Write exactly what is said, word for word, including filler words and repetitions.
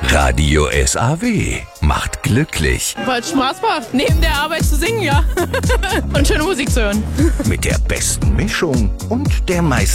Radio S A W macht glücklich. Weil es Spaß macht, neben der Arbeit zu singen, ja. Und schöne Musik zu hören. Mit der besten Mischung und der meisten